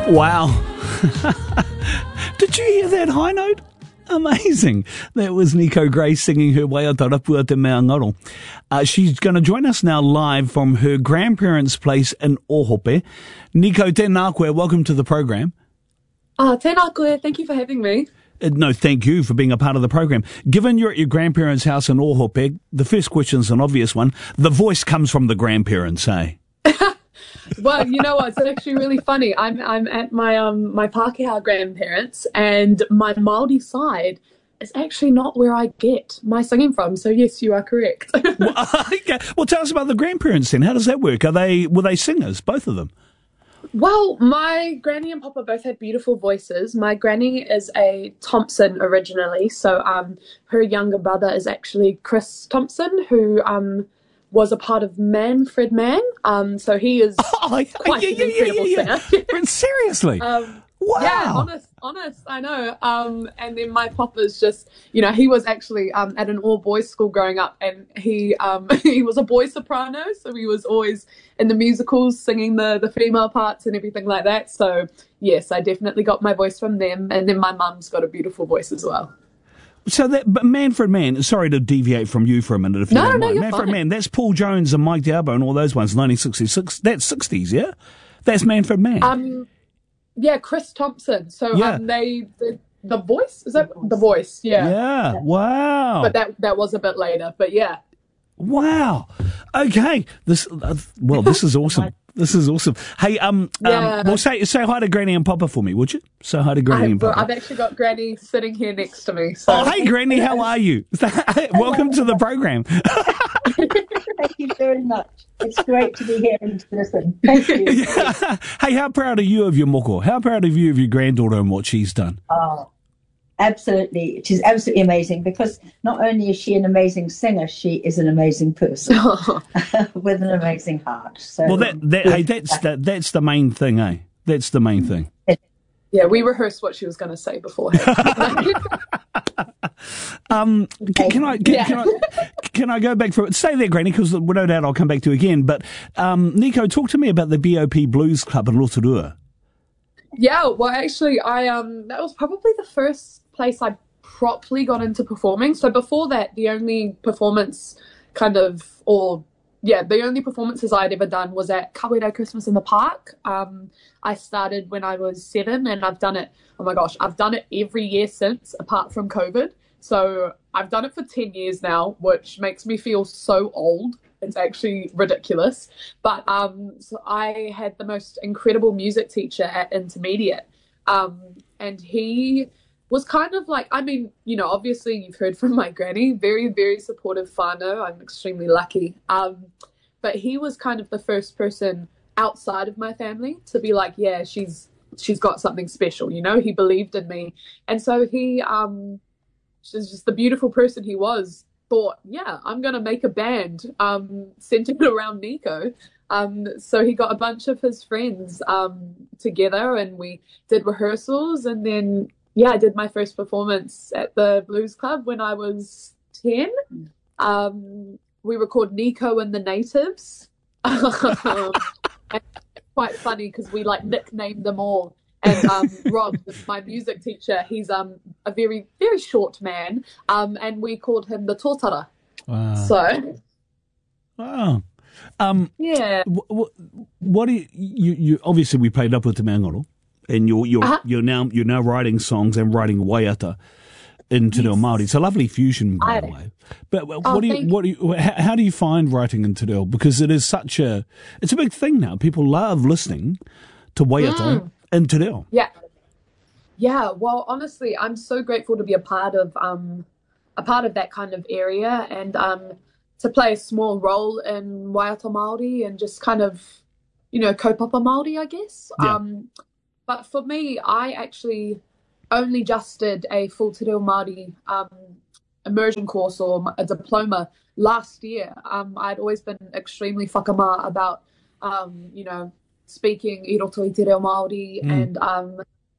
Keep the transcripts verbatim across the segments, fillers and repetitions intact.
Wow. Did you hear that high note? Amazing. That was Nico Gray singing her Waiata Rapua Te Mea Ngaro. Uh, she's going to join us now live from her grandparents' place in Ohope. Nico, tēnā koe, welcome to the program. Ah, uh, tēnā koe, thank you for having me. Uh, no, thank you for being a part of the program. Given you're at your grandparents' house in Ohope, the first question's an obvious one. The voice comes from the grandparents, eh? Well, you know what? It's actually really funny. I'm I'm at my um my Pākehā grandparents, and my Māori side is actually not where I get my singing from. So yes, you are correct. well, okay. Well, tell us about the grandparents then. How does that work? Are they were they singers, both of them? Well, my granny and papa both had beautiful voices. My granny is a Thompson originally, so um her younger brother is actually Chris Thompson, who um. was a part of Manfred Mann, um, so he is oh, quite yeah, an incredible yeah, yeah, yeah. singer. Seriously? um, wow. Yeah, honest, honest, I know. Um, and then my papa's just, you know, he was actually um, at an all-boys school growing up, and he um, he was a boy soprano, so he was always in the musicals singing the, the female parts and everything like that. So, yes, I definitely got my voice from them, and then my mum's got a beautiful voice as well. So that, but Manfred Mann, sorry to deviate from you for a minute if you no, don't no, mind. You're Manfred fine. Mann, that's Paul Jones and Mike Diabo and all those ones, nineteen sixty-six. That's sixties, yeah? That's Manfred Mann. Um, yeah, Chris Thompson. So yeah. um, they, the, the voice, is that the voice? Yeah. Yeah, wow. But that that was a bit later, but yeah. Wow. Okay. This, uh, well, this is awesome. This is awesome. Hey, um, yeah. um, well, say say hi to Granny and Papa for me, would you? Say hi to Granny I, and Papa. I've actually got Granny sitting here next to me. So. Oh, hey, Granny, how are you? Welcome to the program. Thank you very much. It's great to be here and to listen. Thank you. Yeah. Hey, how proud are you of your moko? How proud are you of your granddaughter and what she's done? Oh, absolutely. She's absolutely amazing, because not only is she an amazing singer, she is an amazing person with an amazing heart. So, well, that, that hey, that's the, that's the main thing, eh? That's the main thing. Yeah, we rehearsed what she was going to say beforehand. um, can, can I can, yeah. can I can I go back for it? Stay there, Granny, because no doubt I'll come back to you again. But um, Nico, talk to me about the B O P Blues Club in Rotorua. Yeah, well, actually, I um that was probably the first place I properly got into performing. So before that, the only performance kind of, or yeah, the only performances I'd ever done was at Kawera Christmas in the Park. Um, I started when I was seven, and I've done it, oh my gosh, I've done it every year since, apart from COVID. So I've done it for ten years now, which makes me feel so old. It's actually ridiculous. But um, so I had the most incredible music teacher at intermediate. Um, and he was kind of like, I mean, you know, obviously you've heard from my granny, very, very supportive whānau. I'm extremely lucky. Um, but he was kind of the first person outside of my family to be like, yeah, she's she's got something special, you know? He believed in me. And so he, um, just the beautiful person he was, thought, yeah, I'm going to make a band um, centered around Nico. Um, so he got a bunch of his friends um, together, and we did rehearsals, and then, yeah, I did my first performance at the Blues Club when I was ten. Um, we were called Nico and the Natives. um, and it's quite funny because we like nicknamed them all. And um, Rob, my music teacher, he's um a very, very short man, um, and we called him the Tōtara. Wow. So, wow. Um, yeah. What, what do you, you, you, obviously we played up with Te Mea Ngaro, and you're, you're, Uh-huh. you're now, you're now writing songs and writing waiata in Te Reo Māori. It's a lovely fusion, by I, the way. But what oh, do you, what do you, how, how do you find writing in Te Reo? Because it is such a, it's a big thing now. People love listening to waiata Mm. in Te Reo. Yeah. Yeah, well, honestly, I'm so grateful to be a part of um, a part of that kind of area, and um, to play a small role in Waiata Māori and just kind of, you know, kaupapa Māori, I guess. Yeah. Um, but for me, I actually only just did a full Te Reo Māori um, immersion course or a diploma last year. Um, I'd always been extremely whakamā about, um, you know, speaking i roto i Te Reo Māori, Mm. and um,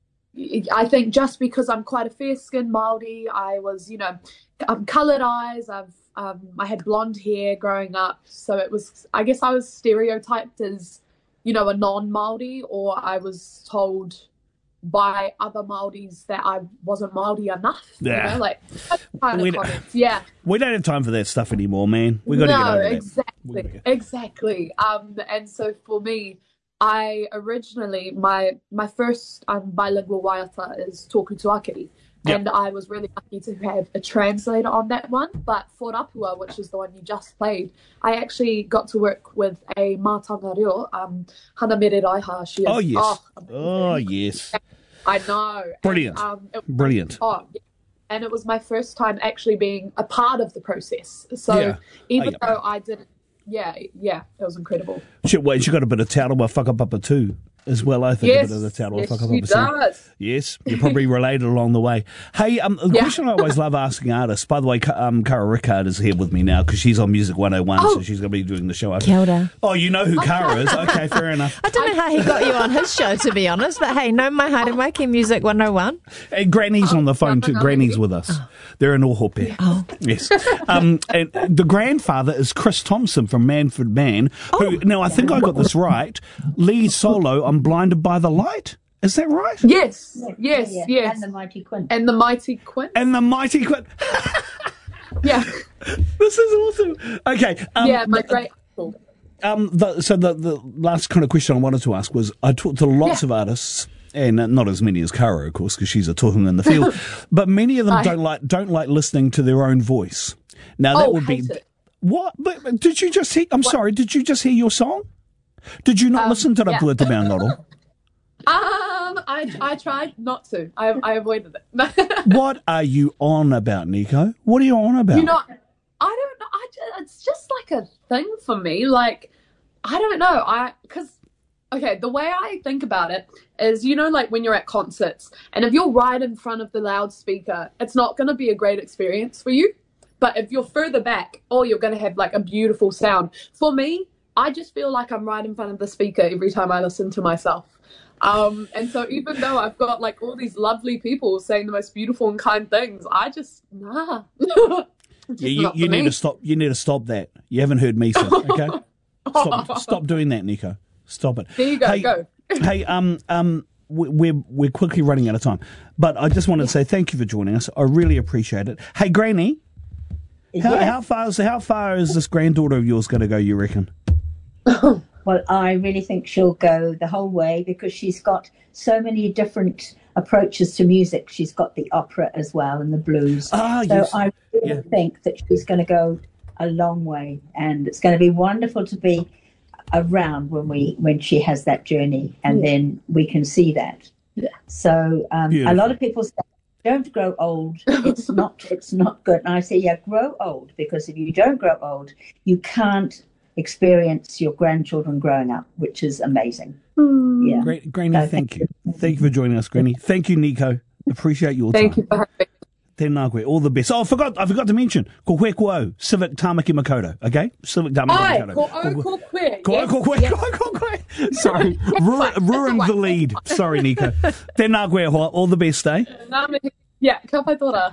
I think just because I'm quite a fair-skinned Māori, I was, you know, um, coloured eyes. I've, um, I had blonde hair growing up, so it was, I guess I was stereotyped as you know, a non-Māori, or I was told by other Māoris that I wasn't Māori enough. Yeah. You know, like, kind We of don't- comments. Yeah. We don't have time for that stuff anymore, man. We got to no, get over that. exactly, We've gotta exactly. Um, and so for me, I originally my my first um, bilingual waiata is Tōku Tuakiri, Yep. and I was really lucky to have a translator on that one. But for Rapua, which is the one you just played, I actually got to work with a mātanga reo, um, Hana Mere Raiha. She is, Oh, yes. oh, Oh, yes. I know. Brilliant. And, um, it, Brilliant. oh, and it was my first time actually being a part of the process. So Yeah. even Oh, yeah. though I didn't, yeah, yeah, it was incredible. Shit, wait, she got a bit of Taurawa whakapapa too, as well, I think, Yes, a bit of the Taurawa yes, she whakapapa too. does. Yes, you're probably related along the way. Hey, um, the Yeah. question I always love asking artists, by the way, Ka- um, Cara Rickard is here with me now because she's on Music one oh one, Oh. so she's going to be doing the show. Kia ora. Oh, you know who Cara is? Okay, fair enough. I don't know how he got you on his show, to be honest, but hey, no mai haere mai ki Music one oh one. And Granny's on the phone too. no, no, Granny's no. with us. They're in Ohope. Oh. Yes. Um, and the grandfather is Chris Thompson from Manford Man, who, now I think I got this right, lead solo on Blinded by the Light. Is that right? Yes, yes, Yeah, yes. And the Mighty Quinn. And the Mighty Quinn. And the Mighty Quinn. Yeah, This is awesome. Okay. Um, yeah, my great uncle. Um, the, so the, the last kind of question I wanted to ask was, I talked to lots Yeah. of artists, and uh, not as many as Cara, of course, because she's a talking in the field, but many of them Aye. don't like don't like listening to their own voice. Now that Oh, would be hate it. what? But, but did you just hear? I'm sorry. Did you just hear your song? Did you not Um, listen to the yeah. Puerto Ngaro? Um, I I tried not to. I I avoided it. What are you on about, Nico? What are you on about? You know, I don't know. I ju- it's just like a thing for me. Like, I don't know. I because okay, the way I think about it is, you know, like when you're at concerts, and if you're right in front of the loudspeaker, it's not going to be a great experience for you. But if you're further back, oh, you're going to have like a beautiful sound. For me, I just feel like I'm right in front of the speaker every time I listen to myself. Um, and so even though I've got like all these lovely people saying the most beautiful and kind things, I just nah. Just Yeah, you, not you for need me. to stop. You need to stop that. You haven't heard me say, okay? Stop, stop doing that, Nico. Stop it. There you go, Hey, go. hey, um, um, we- we're we're quickly running out of time, but I just wanted to say thank you for joining us. I really appreciate it. Hey, Granny, how, Yes. how far is how far is this granddaughter of yours going to go? You reckon? Well, I really think she'll go the whole way because she's got so many different approaches to music. She's got the opera as well and the blues. Ah, so yes. I really Yeah. think that she's going to go a long way, and it's going to be wonderful to be around when we when she has that journey, and then we can see that. Yeah. So um, a Beautiful. lot of people say, "Don't grow old. It's not. It's not good." And I say, "Yeah, grow old, because if you don't grow old, you can't experience your grandchildren growing up, which is amazing." Yeah. Great, Granny, No, thank you. Thank you for joining us, Granny. Thank you, Nico. Appreciate your Thank time. you for having me. Tēnā koe. All the best. Oh, I forgot. I forgot to mention. Ko hue ko au, Civic Tamaki Makoto. Okay, Civic Tamaki Ai, Makoto. ko au, ko koe. Ko au, Yes, ko koe, yes. ko au, ko koe. Sorry, Ru- ruined the lead. Sorry, Nico. Tēnā koe hoa. All the best, eh? Nā mihi. Yeah, ka pai tōra.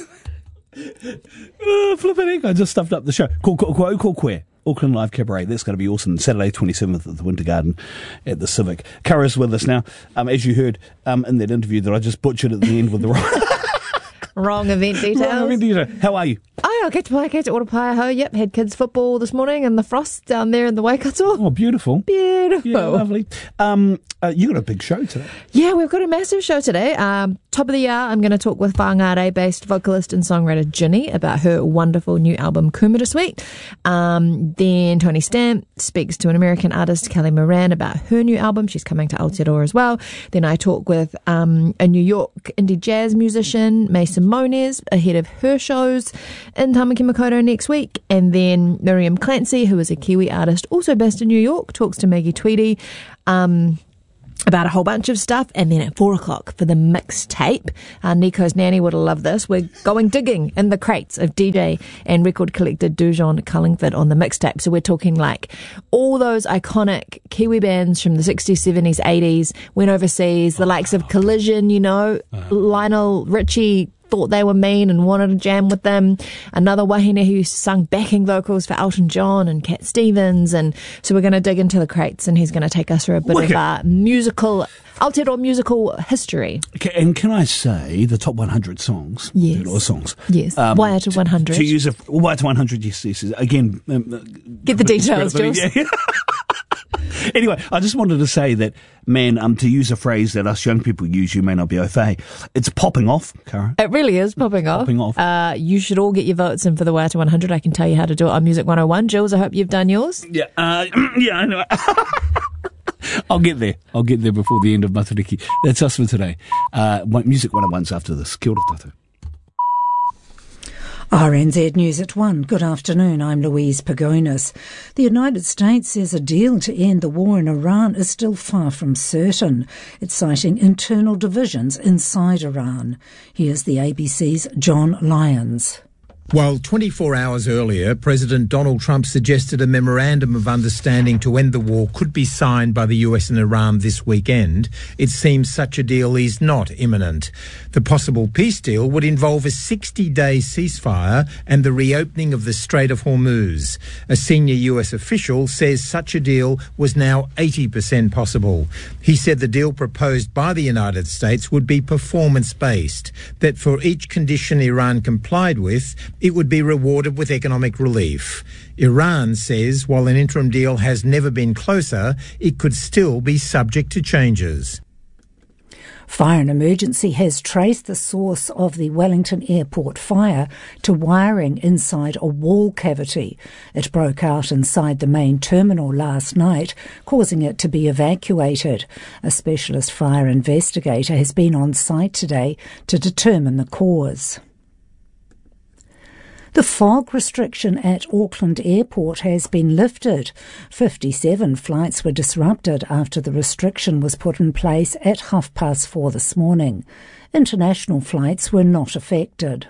Oh, flipping heck, I just stuffed up the show. Ko ko ko au, ko koe. Auckland Live Cabaret. That's going to be awesome. Saturday, twenty-seventh at the Winter Garden at the Civic. Cara's with us now. Um, as you heard um, in that interview that I just butchered at the end with the wrong. Wrong event details. How are you? Oh, okay to play, to Oropaeho. Yep, had kids football this morning in the frost down there in the Waikato. Oh, beautiful. Beautiful. Yeah, lovely. Um, uh, you got a big show today. Yeah, we've got a massive show today. Um, top of the hour, I'm going to talk with Whangarei-based vocalist and songwriter Ginny about her wonderful new album, Kumara Suite. Um, then Tony Stamp speaks to an American artist, Kelly Moran, about her new album. She's coming to Aotearoa as well. Then I talk with um, a New York indie jazz musician, Mason Moniz, ahead of her shows in Tamaki Makaurau next week. And then Miriam Clancy, who is a Kiwi artist, also based in New York, talks to Maggie Tweedy. Um, about a whole bunch of stuff, and then at four o'clock for the mixtape. Uh, Nico's nanny would have loved this. We're going digging in the crates of D J and record collector Dujon Cullingford on the mixtape. So we're talking like all those iconic Kiwi bands from the sixties, seventies, eighties, went overseas, the likes of Collision, you know, Lionel Richie, thought they were mean and wanted to jam with them. Another wahine who sung backing vocals for Elton John and Cat Stevens. And so we're going to dig into the crates, and he's going to take us through a bit Wicked. of uh, musical, Aotearoa musical history. Okay, and can I say the top one hundred songs? Yes. Or songs. Yes. Waiata one hundred. To use a Waiata one hundred, yes, yes. yes. Again, um, Get the details, Jules. Yeah. Anyway, I just wanted to say that, man, um, to use a phrase that us young people use, you may not be au fait, it's popping off, Cara. It really is popping off. Popping off. Uh, you should all get your votes in for the Waiata one hundred. I can tell you how to do it on Music one oh one. Jules, I hope you've done yours. Yeah, uh, yeah, I know. I'll get there. I'll get there before the end of Matariki. That's us for today. Uh, Music one oh one's after this. Kia ora tātou. R N Z News at one. Good afternoon, I'm Louise Pagonis. The United States says a deal to end the war in Iran is still far from certain. It's citing internal divisions inside Iran. Here's the A B C's John Lyons. While twenty-four hours earlier, President Donald Trump suggested a memorandum of understanding to end the war could be signed by the U S and Iran this weekend, it seems such a deal is not imminent. The possible peace deal would involve a sixty-day ceasefire and the reopening of the Strait of Hormuz. A senior U S official says such a deal was now eighty percent possible. He said the deal proposed by the United States would be performance-based, that for each condition Iran complied with, it would be rewarded with economic relief. Iran says while an interim deal has never been closer, it could still be subject to changes. Fire and Emergency has traced the source of the Wellington Airport fire to wiring inside a wall cavity. It broke out inside the main terminal last night, causing it to be evacuated. A specialist fire investigator has been on site today to determine the cause. The fog restriction at Auckland Airport has been lifted. fifty-seven flights were disrupted after the restriction was put in place at half past four this morning. International flights were not affected.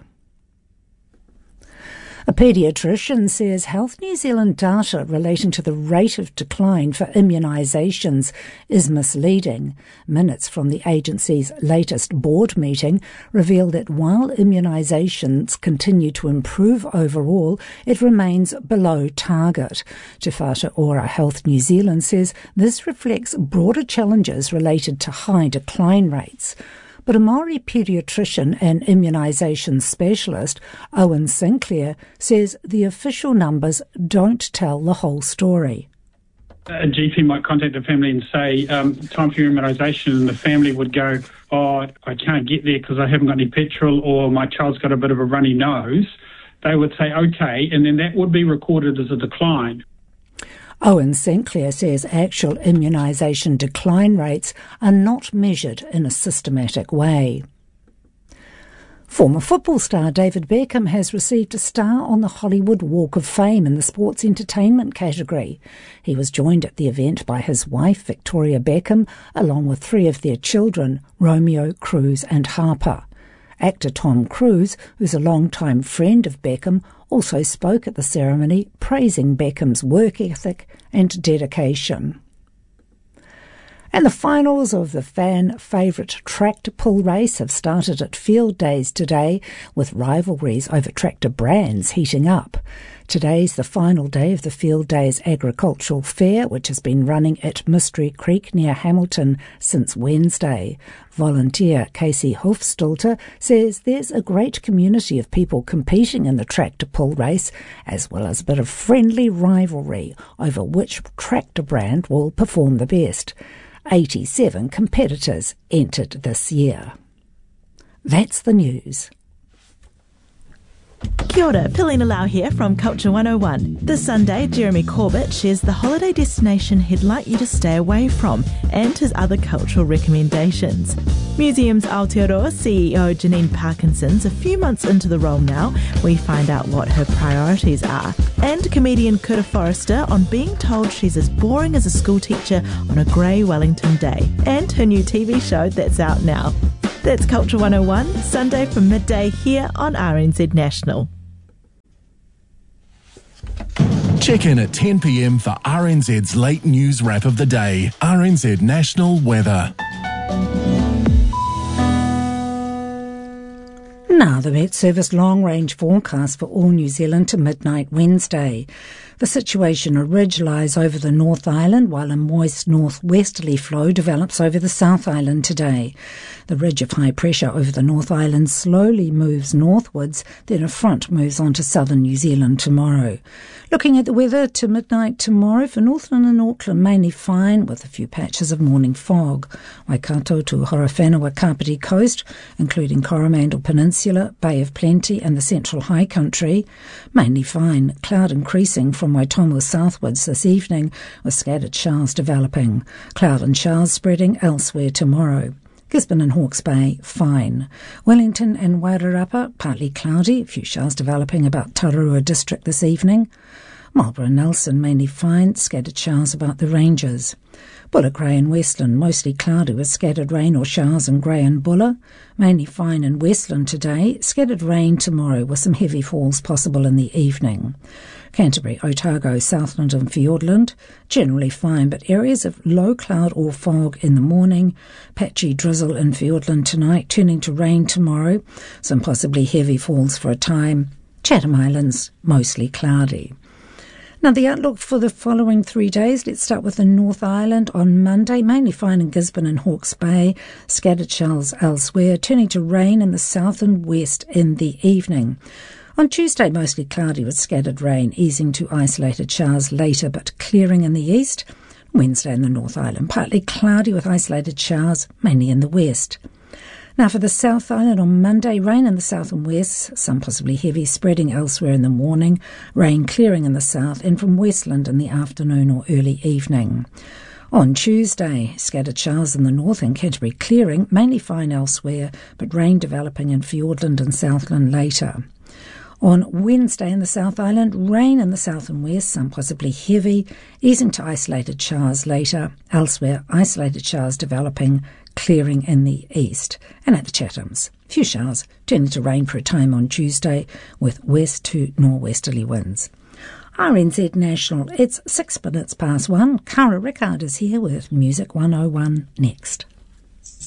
A paediatrician says Health New Zealand data relating to the rate of decline for immunisations is misleading. Minutes from the agency's latest board meeting reveal that while immunisations continue to improve overall, it remains below target. Te Whatu Ora Health New Zealand says this reflects broader challenges related to high decline rates. But a Māori paediatrician and immunisation specialist, Owen Sinclair, says the official numbers don't tell the whole story. A G P might contact the family and say, um, time for your immunisation, and the family would go, oh, I can't get there because I haven't got any petrol, or my child's got a bit of a runny nose. They would say, okay, and then that would be recorded as a decline. Owen Sinclair says actual immunisation decline rates are not measured in a systematic way. Former football star David Beckham has received a star on the Hollywood Walk of Fame in the sports entertainment category. He was joined at the event by his wife, Victoria Beckham, along with three of their children, Romeo, Cruz and Harper. Actor Tom Cruise, who's a long-time friend of Beckham, also spoke at the ceremony, praising Beckham's work ethic and dedication. And the finals of the fan favourite tractor pull race have started at Field Days today, with rivalries over tractor brands heating up. Today's the final day of the Field Days Agricultural Fair, which has been running at Mystery Creek near Hamilton since Wednesday. Volunteer Casey Hofstalter says there's a great community of people competing in the tractor pull race, as well as a bit of friendly rivalry over which tractor brand will perform the best. eighty-seven competitors entered this year. That's the news. Kia ora, Pilina Lau here from Culture one oh one. This Sunday, Jeremy Corbett shares the holiday destination he'd like you to stay away from and his other cultural recommendations. Museums Aotearoa C E O Janine Parkinson's a few months into the role now. We find out what her priorities are. And comedian Kura Forrester on being told she's as boring as a schoolteacher on a grey Wellington day. And her new T V show that's out now. That's Culture one oh one, Sunday from midday here on R N Z National. Check in at ten p m for R N Z's late news wrap of the day. R N Z National Weather. And now the Met Service long-range forecast for all New Zealand to midnight Wednesday. The situation, a ridge lies over the North Island while a moist northwesterly flow develops over the South Island today. The ridge of high pressure over the North Island slowly moves northwards, then a front moves on to southern New Zealand tomorrow. Looking at the weather to midnight tomorrow, for Northland and Auckland mainly fine with a few patches of morning fog. Waikato to Horowhenua Kapiti Coast, including Coromandel Peninsula, Bay of Plenty and the Central High Country, mainly fine, cloud increasing from Waitomo southwards this evening with scattered showers developing. Cloud and showers spreading elsewhere tomorrow. Gisborne and Hawke's Bay, fine. Wellington and Wairarapa, partly cloudy, a few showers developing about Tararua district this evening. Marlborough and Nelson, mainly fine, scattered showers about the ranges. Bulla, Grey and Westland, mostly cloudy with scattered rain or showers in Grey and Bulla. Mainly fine in Westland today, scattered rain tomorrow with some heavy falls possible in the evening. Canterbury, Otago, Southland and Fiordland, generally fine, but areas of low cloud or fog in the morning. Patchy drizzle in Fiordland tonight, turning to rain tomorrow. Some possibly heavy falls for a time. Chatham Islands, mostly cloudy. Now, the outlook for the following three days, let's start with the North Island on Monday, mainly fine in Gisborne and Hawke's Bay, scattered showers elsewhere, turning to rain in the south and west in the evening. On Tuesday, mostly cloudy with scattered rain, easing to isolated showers later but clearing in the east. Wednesday in the North Island, partly cloudy with isolated showers, mainly in the west. Now for the South Island on Monday, rain in the south and west, some possibly heavy, spreading elsewhere in the morning, rain clearing in the south and from Westland in the afternoon or early evening. On Tuesday, scattered showers in the north and Canterbury clearing, mainly fine elsewhere, but rain developing in Fiordland and Southland later. On Wednesday in the South Island, rain in the south and west, some possibly heavy, easing to isolated showers later. Elsewhere, isolated showers developing, clearing in the east. And at the Chathams, few showers, turning to rain for a time on Tuesday with west to northwesterly winds. R N Z National, it's six minutes past one. Cara Rickard is here with Music one oh one next.